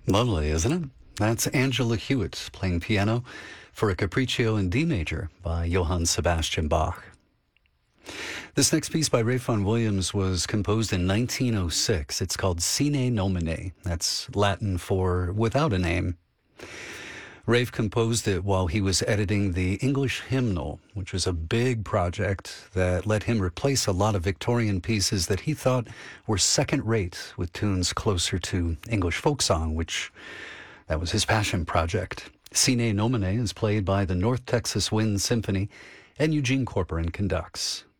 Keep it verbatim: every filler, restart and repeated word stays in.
Lovely, isn't it? That's Angela Hewitt playing piano for a Capriccio in D major by Johann Sebastian Bach. This next piece by Ralph Vaughan Williams was composed in nineteen oh six. It's called Sine Nomine. That's Latin for without a name. Ralph composed it while he was editing the English hymnal, which was a big project that let him replace a lot of Victorian pieces that he thought were second-rate with tunes closer to English folk song, which that was his passion project. Sine Nomine is played by the North Texas Wind Symphony, and Eugene Corporon conducts.